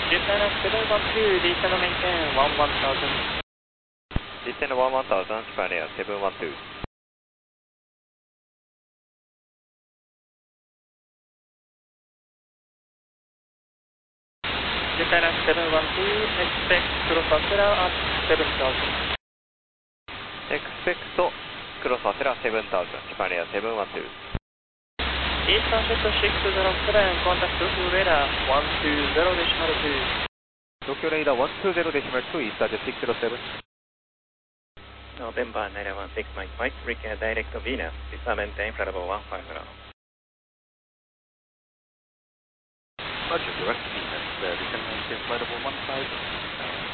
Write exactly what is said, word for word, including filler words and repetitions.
Japan seven one two, descend maintain one one thousand. Descend one one thousand, Japan Air seven one two. Japan seven one two, expect cross Acela at seven thousand. Expect cross Acela seven thousand, Japan Air seven one two. Eastern Jet six zero seven, contact Tokyo Radar one two zero decimal two. Tokyo Radar one two zero decimal two, Eastern Jet six zero seven. November nine one six Mike Mike, require direct Venus, descend maintain flight level one five zero. Roger, direct Venus, descend maintain flight level one five zero.